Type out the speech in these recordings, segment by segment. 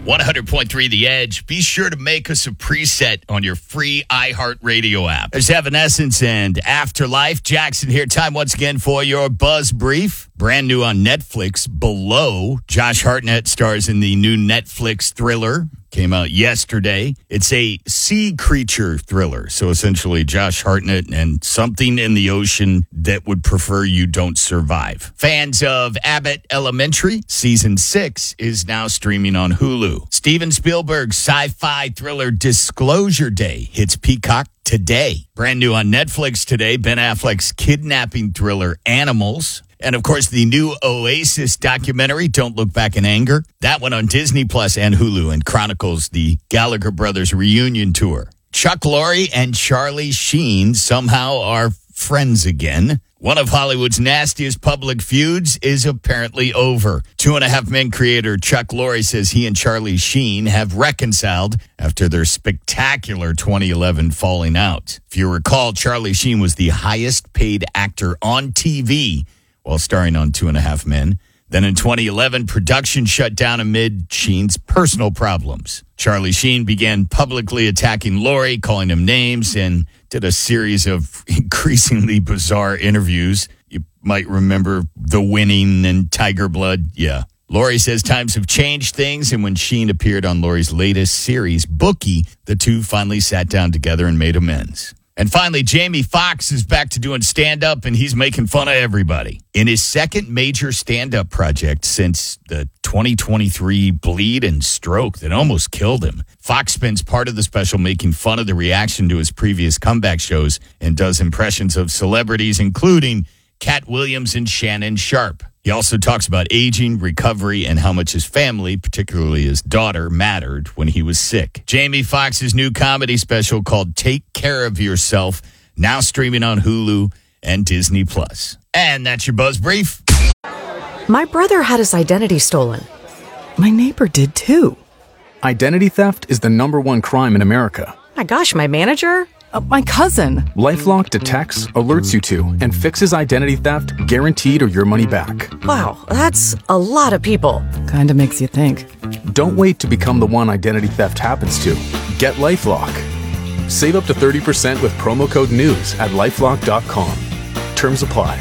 100.3 The Edge. Be sure to make us a preset on your free iHeartRadio app. There's Evanescence and Afterlife. Jackson here. Time once again for your Buzz Brief. Brand new on Netflix, Below. Josh Hartnett stars in the new Netflix thriller. Came out yesterday. It's a sea creature thriller. So essentially Josh Hartnett and something in the ocean that would prefer you don't survive. Fans of Abbott Elementary, season 6 is now streaming on Hulu. Steven Spielberg's sci-fi thriller Disclosure Day hits Peacock today. Brand new on Netflix today, Ben Affleck's kidnapping thriller Animals. And, of course, the new Oasis documentary, Don't Look Back in Anger. That one on Disney Plus and Hulu and chronicles the Gallagher Brothers reunion tour. Chuck Lorre and Charlie Sheen somehow are friends again. One of Hollywood's nastiest public feuds is apparently over. 2.5 Men creator Chuck Lorre says he and Charlie Sheen have reconciled after their spectacular 2011 falling out. If you recall, Charlie Sheen was the highest paid actor on TV while starring on 2.5 Men. Then in 2011, production shut down amid Sheen's personal problems. Charlie Sheen began publicly attacking Lorre, calling him names, and did a series of increasingly bizarre interviews. You might remember The Winning and Tiger Blood. Yeah. Lorre says times have changed things, and when Sheen appeared on Lorre's latest series, Bookie, the two finally sat down together and made amends. And finally, Jamie Foxx is back to doing stand-up, and he's making fun of everybody. In his second major stand-up project since the 2023 bleed and stroke that almost killed him, Foxx spends part of the special making fun of the reaction to his previous comeback shows and does impressions of celebrities, including Cat Williams and Shannon Sharpe. He also talks about aging, recovery, and how much his family, particularly his daughter, mattered when he was sick. Jamie Foxx's new comedy special called Take Care of Yourself, now streaming on Hulu and Disney Plus. And that's your Buzz Brief. My brother had his identity stolen. My neighbor did too. Identity theft is the #1 crime in America. My gosh, my manager? My cousin. LifeLock detects, alerts you to, and fixes identity theft guaranteed or your money back. Wow, that's a lot of people. Kinda makes you think. Don't wait to become the one identity theft happens to. Get LifeLock. Save up to 30% with promo code NEWS at LifeLock.com. Terms apply.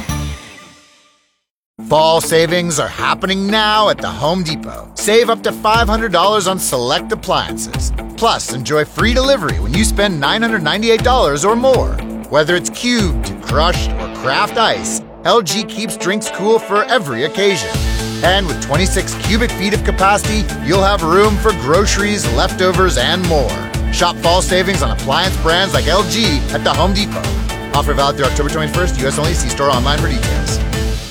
Fall savings are happening now at the Home Depot. Save up to $500 on select appliances. Plus, enjoy free delivery when you spend $998 or more. Whether it's cubed, crushed, or craft ice, LG keeps drinks cool for every occasion. And with 26 cubic feet of capacity, you'll have room for groceries, leftovers, and more. Shop fall savings on appliance brands like LG at the Home Depot. Offer valid through October 21st, U.S. only. See store online for details.